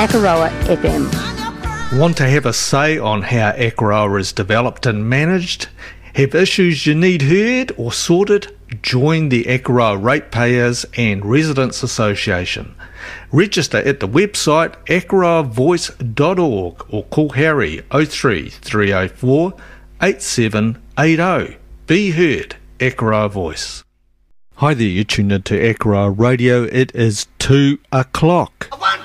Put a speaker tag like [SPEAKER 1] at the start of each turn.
[SPEAKER 1] Akaroa FM.
[SPEAKER 2] Want to have a say on how Akaroa is developed and managed? Have issues you need heard or sorted? Join the Akaroa Ratepayers and Residents Association. Register at the website akaroavoice.org or call Harry 03 304 8780. Be heard, Akaroa Voice. Hi there, you're tuned into Akaroa Radio. It is 2 o'clock.